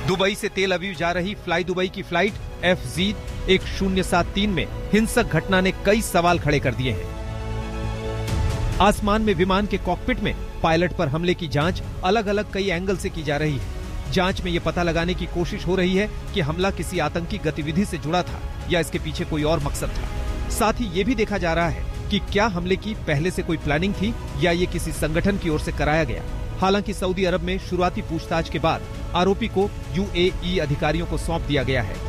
Dubai से तेल अवीव जा रही फ्लाई दुबई की फ्लाइट FZ1073 में हिंसक घटना ने कई सवाल खड़े कर दिए हैं। आसमान में विमान के कॉकपिट में पायलट पर हमले की जांच अलग अलग कई एंगल से की जा रही है। जांच में यह पता लगाने की कोशिश हो रही है कि हमला किसी आतंकी गतिविधि से जुड़ा था या इसके पीछे कोई और मकसद था। साथ ही ये भी देखा जा रहा है कि क्या हमले की पहले से कोई प्लानिंग थी या ये किसी संगठन की ओर से कराया गया। हालांकि सऊदी अरब में शुरुआती पूछताछ के बाद आरोपी को UAE अधिकारियों को सौंप दिया गया है।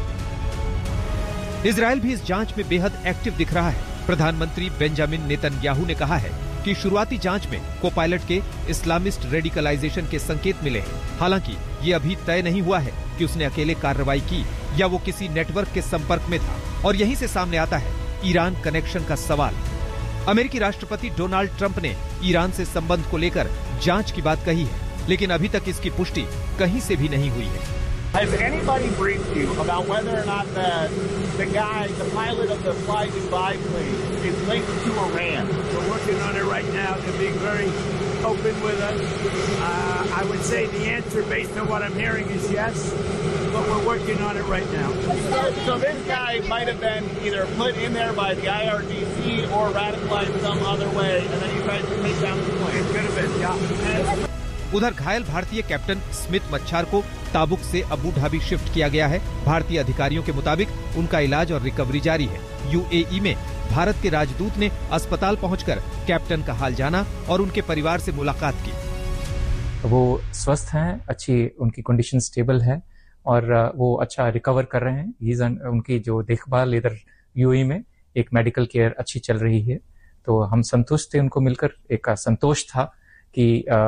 इजरायल भी इस जांच में बेहद एक्टिव दिख रहा है। प्रधानमंत्री बेंजामिन नेतन्याहू ने कहा है कि शुरुआती जांच में को पायलट के इस्लामिस्ट रेडिकलाइजेशन के संकेत मिले हैं। हालांकि ये अभी तय नहीं हुआ है कि उसने अकेले कार्रवाई की या वो किसी नेटवर्क के संपर्क में था। और यहीं से सामने आता है ईरान कनेक्शन का सवाल। अमेरिकी राष्ट्रपति डोनाल्ड ट्रंप ने ईरान से संबंध को लेकर जांच की बात कही है, लेकिन अभी तक इसकी पुष्टि कहीं से भी नहीं हुई है। Has anybody briefed you about whether or not the pilot of the Fly Dubai plane is linked to Iran? We're working on it right now. They're being very open with us. I would say the answer based on what I'm hearing is yes, but we're working on it right now. So this guy might have been either put in there by the IRGC or radicalized some other way, and then he tried to take down the plane. It could have been, yeah. उधर घायल भारतीय captain Smith मच्छार को Tabuk से Abu Dhabi shift किया गया है। भारतीय अधिकारियों के मुताबिक उनका इलाज और रिकवरी जारी है। UAE में भारत के राजदूत ने अस्पताल पहुंचकर कैप्टन का हाल जाना और उनके परिवार से मुलाकात की। वो स्वस्थ हैं, अच्छी उनकी कंडीशन स्टेबल है और वो अच्छा रिकवर कर रहे हैं। उनकी जो देखभाल इधर UAE में एक मेडिकल केयर अच्छी चल रही है, तो हम संतुष्ट थे। उनको मिलकर एक संतोष था कि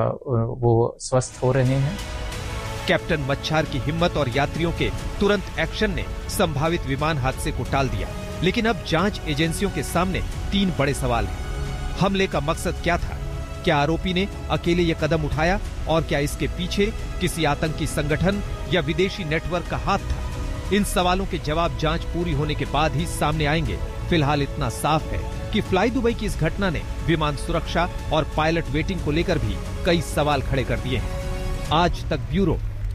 वो स्वस्थ हो रहे हैं। कैप्टन मच्छार की हिम्मत और यात्रियों के तुरंत एक्शन ने संभावित विमान हादसे को टाल दिया, लेकिन अब जांच एजेंसियों के सामने 3 बड़े सवाल हैं। हमले का मकसद क्या था? क्या आरोपी ने अकेले ये कदम उठाया और क्या इसके पीछे किसी आतंकी संगठन या विदेशी नेटवर्क का हाथ था? इन सवालों के जवाब जांच पूरी होने के बाद ही सामने आएंगे। फिलहाल इतना साफ है कि फ्लाई दुबई की इस घटना ने विमान सुरक्षा और पायलट वेटिंग को लेकर भी कई सवाल खड़े कर दिए हैं। आज तक ब्यूरो।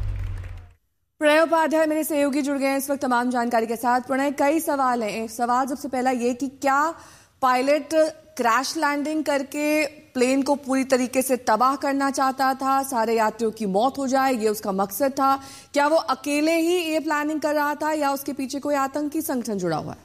प्रणय उपाध्याय मेरे सहयोगी जुड़ गए हैं इस वक्त तमाम जानकारी के साथ। प्रणय, कई सवाल हैं। सवाल सबसे पहला ये कि क्या पायलट क्रैश लैंडिंग करके प्लेन को पूरी तरीके से तबाह करना चाहता था, सारे यात्रियों की मौत हो जाए, ये उसका मकसद था? क्या वो अकेले ही ये प्लानिंग कर रहा था या उसके पीछे कोई आतंकी संगठन जुड़ा हुआ है?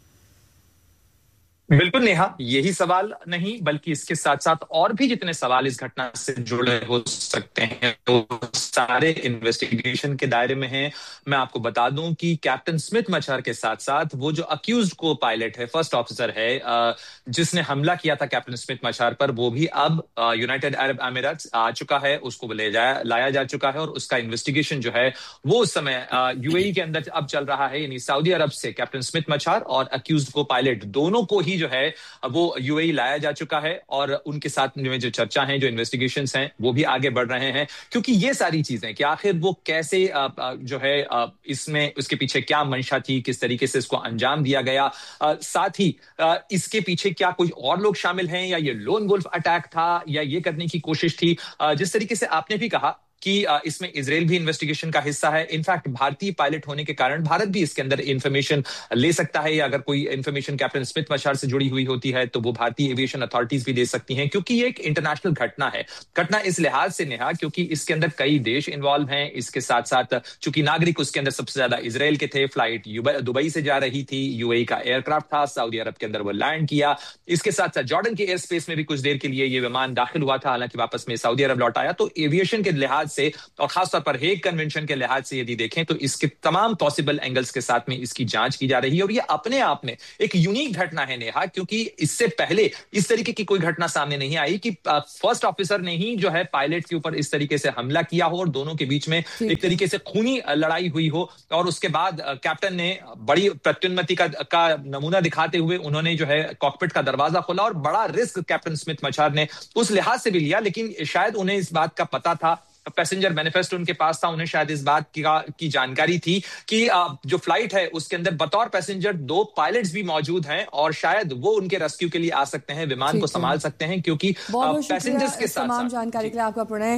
बिल्कुल नेहा, यही सवाल नहीं बल्कि इसके साथ साथ और भी जितने सवाल इस घटना से जुड़े हो सकते हैं तो सारे इन्वेस्टिगेशन के दायरे में हैं। मैं आपको बता दूं कि कैप्टन स्मिथ मच्छार के साथ साथ वो जो अक्यूज्ड को पायलट है, फर्स्ट ऑफिसर है, जिसने हमला किया था कैप्टन स्मिथ मच्छार पर, वो भी अब यूनाइटेड अरब अमीरात आ चुका है। उसको लाया जा चुका है और उसका इन्वेस्टिगेशन जो है वो उस समय UAE के अंदर अब चल रहा है। यानी सऊदी अरब से कैप्टन स्मिथ मच्छार और अक्यूज्ड को पायलट दोनों को ही जो है वो UAE लाया जा चुका है और उनके साथ में जो चर्चा है, जो इन्वेस्टिगेशंस हैं, वो भी आगे बढ़ रहे हैं। क्योंकि ये सारी चीजें कि आखिर वो कैसे जो है इसमें उसके पीछे क्या मंशा थी, किस तरीके से इसको अंजाम दिया गया, साथ ही इसके पीछे क्या कोई और लोग शामिल हैं या ये लोन वुल्फ अटैक था या ये करने की कोशिश थी। जिस तरीके से आपने भी कहा कि इसमें इजराइल भी इन्वेस्टिगेशन का हिस्सा है। इनफैक्ट भारतीय पायलट होने के कारण भारत भी इसके अंदर इंफॉर्मेशन ले सकता है, या अगर कोई इंफॉर्मेशन कैप्टन स्मिथ मच्छार से जुड़ी हुई होती है तो वो भारतीय एविएशन अथॉरिटीज भी दे सकती हैं, क्योंकि ये एक इंटरनेशनल घटना है। घटना इस लिहाज से नेहा क्योंकि इसके अंदर कई देश इन्वॉल्व हैं। इसके साथ साथ चूंकि नागरिक उसके अंदर सबसे ज्यादा इजराइल के थे, फ्लाइट दुबई से जा रही थी, UAE का एयरक्राफ्ट था, सऊदी अरब के अंदर वो लैंड किया। इसके साथ साथ जॉर्डन के एयर स्पेस में भी कुछ देर के लिए ये विमान दाखिल हुआ था, हालांकि वापस में सऊदी अरब लौट आया। तो एविएशन के लिहाज से और खासतौर पर हेग कन्वेंशन के लिहाज से यदि देखें तो इसके तमाम पॉसिबल एंगल्स के साथ में इसकी जांच की जा रही है। और ये अपने आप में एक यूनिक घटना है नेहा, क्योंकि इससे पहले इस तरीके की कोई घटना सामने नहीं आई कि फर्स्ट ऑफिसर ने ही जो है पायलट के ऊपर इस तरीके से हमला किया हो और दोनों के बीच में एक तरीके से खूनी लड़ाई हुई हो। और उसके बाद कैप्टन ने बड़ी प्रत्युन्नति का नमूना दिखाते हुए उन्होंने जो है कॉकपिट का दरवाजा खोला और बड़ा रिस्क कैप्टन स्मिथ मच्छार ने उस लिहाज से भी लिया। लेकिन शायद उन्हें इस बात का पता था, पैसेंजर मैनिफेस्टो उनके पास था, उन्हें शायद इस बात की जानकारी थी कि जो फ्लाइट है उसके अंदर बतौर पैसेंजर 2 पायलट्स भी मौजूद हैं और शायद वो उनके रेस्क्यू के लिए आ सकते हैं, विमान को संभाल सकते हैं, क्योंकि पैसेंजर्स के साथ तमाम जानकारी के लिए आपका प्रणय।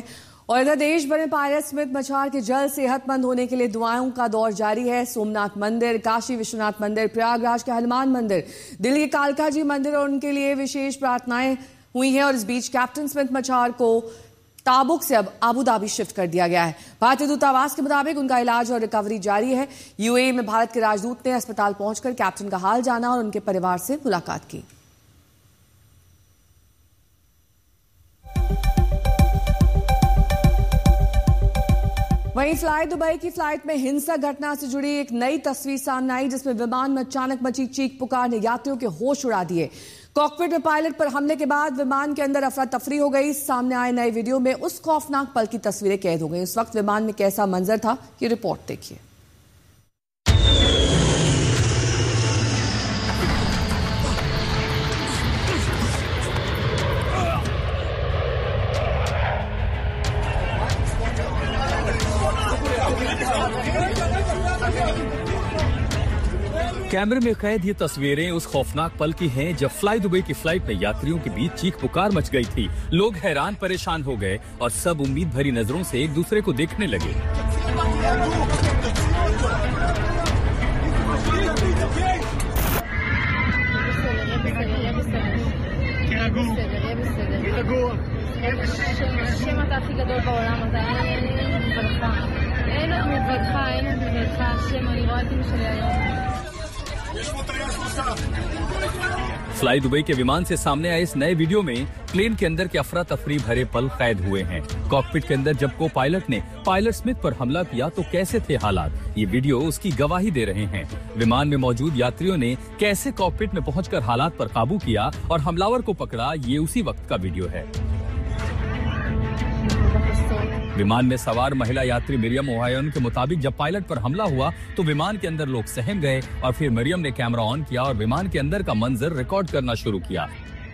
और इधर देश भर में पायलट स्मिथ मछार के जल्द सेहतमंद होने के लिए दुआओं का दौर जारी है। सोमनाथ मंदिर, काशी विश्वनाथ मंदिर, प्रयागराज के हनुमान मंदिर, दिल्ली के कालका जी मंदिर और उनके लिए विशेष प्रार्थनाएं हुई हैं। और इस बीच कैप्टन स्मिथ मछार को ताबुक से अब अबू धाबी शिफ्ट कर दिया गया है। भारतीय दूतावास के मुताबिक उनका इलाज और रिकवरी जारी है। यूएई में भारत के राजदूत ने अस्पताल पहुंचकर कैप्टन का हाल जाना और उनके परिवार से मुलाकात की। वहीं फ्लाई दुबई की फ्लाइट में हिंसक घटना से जुड़ी एक नई तस्वीर सामने आई, जिसमें विमान में अचानक मची चीख पुकार ने यात्रियों के होश उड़ा दिए। कॉकपिट में पायलट पर हमले के बाद विमान के अंदर अफरा तफरी हो गई। सामने आए नए वीडियो में उस खौफनाक पल की तस्वीरें कैद हो गई। उस वक्त विमान में कैसा मंजर था, ये रिपोर्ट देखिए। कैमरे में कैद ये तस्वीरें उस खौफनाक पल की हैं जब फ्लाई दुबई की फ्लाइट में यात्रियों के बीच चीख पुकार मच गई थी। लोग हैरान परेशान हो गए और सब उम्मीद भरी नजरों से एक दूसरे को देखने लगे। फ्लाई दुबई के विमान से सामने आए इस नए वीडियो में प्लेन के अंदर के अफरा तफरी भरे पल कैद हुए हैं। कॉकपिट के अंदर जब को पायलट ने पायलट स्मिथ पर हमला किया तो कैसे थे हालात, ये वीडियो उसकी गवाही दे रहे हैं। विमान में मौजूद यात्रियों ने कैसे कॉकपिट में पहुंचकर हालात पर काबू किया और हमलावर को पकड़ा, ये उसी वक्त का वीडियो है। विमान में सवार महिला यात्री मरियम ओहायोन के मुताबिक जब पायलट पर हमला हुआ तो विमान के अंदर लोग सहम गए और फिर मरियम ने कैमरा ऑन किया और विमान के अंदर का मंजर रिकॉर्ड करना शुरू किया।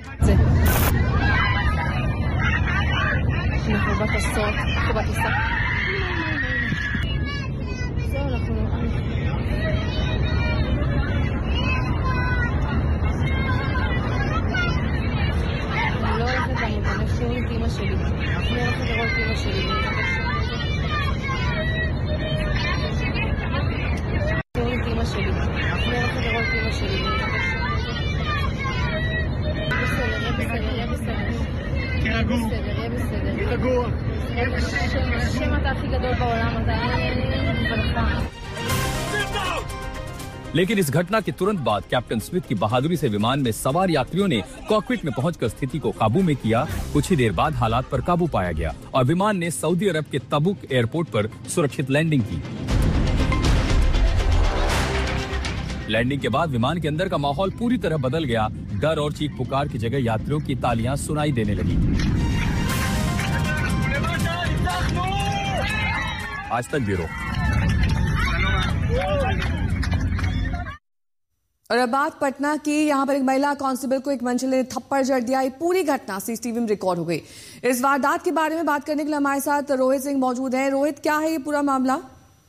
लेकिन इस घटना के तुरंत बाद कैप्टन स्मिथ की बहादुरी से विमान में सवार यात्रियों ने कॉकपिट में पहुंचकर स्थिति को काबू में किया। कुछ ही देर बाद हालात पर काबू पाया गया और विमान ने सऊदी अरब के तबुक एयरपोर्ट पर सुरक्षित लैंडिंग की। लैंडिंग के बाद विमान के अंदर का माहौल पूरी तरह बदल गया। डर और चीख पुकार की जगह यात्रियों की तालियां सुनाई देने लगी। आज तक ब्यूरो। और अब बात पटना की। यहां पर एक महिला कांस्टेबल को एक मंझले ने थप्पड़ जड़ दिया। ये पूरी घटना सीसीटीवी में रिकॉर्ड हो गई। इस वारदात के बारे में बात करने के लिए हमारे साथ रोहित सिंह मौजूद हैं। रोहित, क्या है ये पूरा मामला?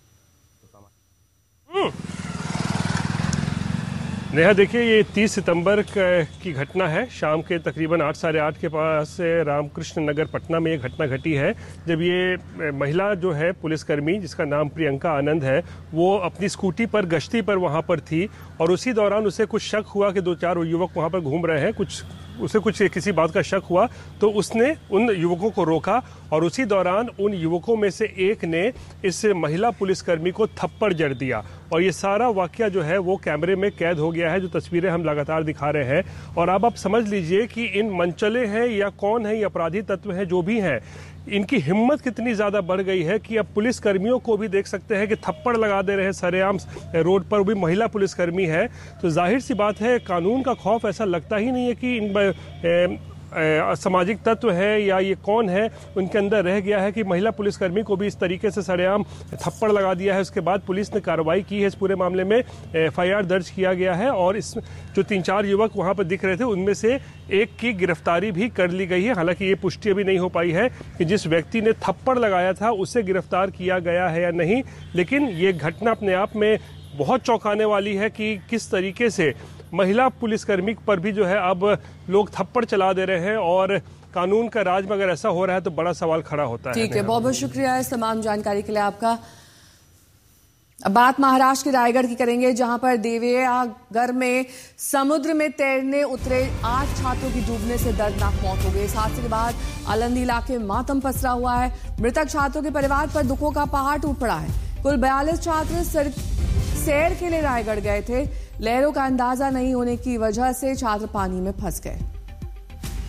नेहा, देखिए, ये 30 सितंबर की घटना है। शाम के तकरीबन 8 साढ़े 8 के पास रामकृष्ण नगर पटना में ये घटना घटी है, जब ये महिला जो है पुलिसकर्मी, जिसका नाम प्रियंका आनंद है, वो अपनी स्कूटी पर गश्ती पर वहाँ पर थी और उसी दौरान उसे कुछ शक हुआ कि 2-4 युवक वहाँ पर घूम रहे हैं। उसे किसी बात का शक हुआ तो उसने उन युवकों को रोका और उसी दौरान उन युवकों में से एक ने इस महिला पुलिसकर्मी को थप्पड़ जड़ दिया। और ये सारा वाकया जो है वो कैमरे में कैद हो गया है, जो तस्वीरें हम लगातार दिखा रहे हैं। और अब आप समझ लीजिए कि इन मनचले हैं या कौन है, ये अपराधी तत्व हैं जो भी हैं, इनकी हिम्मत कितनी ज़्यादा बढ़ गई है कि अब पुलिसकर्मियों को भी देख सकते हैं कि थप्पड़ लगा दे रहे हैं सरेआम रोड पर, भी महिला पुलिसकर्मी है। तो जाहिर सी बात है, कानून का खौफ ऐसा लगता ही नहीं है कि इन सामाजिक तत्व है या ये कौन है उनके अंदर रह गया है कि महिला पुलिसकर्मी को भी इस तरीके से सरेआम थप्पड़ लगा दिया है। उसके बाद पुलिस ने कार्रवाई की है। इस पूरे मामले में FIR दर्ज किया गया है और इस जो 3-4 युवक वहां पर दिख रहे थे उनमें से एक की गिरफ्तारी भी कर ली गई है। हालांकि ये पुष्टि अभी नहीं हो पाई है कि जिस व्यक्ति ने थप्पड़ लगाया था उसे गिरफ्तार किया गया है या नहीं, लेकिन ये घटना अपने आप में बहुत चौंकाने वाली है कि किस तरीके से महिला पुलिसकर्मी पर भी जो है अब लोग थप्पड़ चला दे रहे हैं और कानून का राज में अगर ऐसा हो रहा है तो बड़ा सवाल खड़ा होता है। ठीक है, बहुत बहुत शुक्रिया इस तमाम जानकारी के लिए आपका। अब बात महाराष्ट्र के रायगढ़ की करेंगे, जहां पर देवयागर में समुद्र में तैरने उतरे 8 छात्रों की डूबने से दर्दनाक मौत हो गई। इस हादसे के बाद आलंदी इलाके में मातम पसरा हुआ है। मृतक छात्रों के परिवार पर दुखों का पहाड़ टूट पड़ा है। कुल 42 छात्र सैर के लिए रायगढ़ गए थे। लहरों का अंदाजा नहीं होने की वजह से छात्र पानी में फंस गए।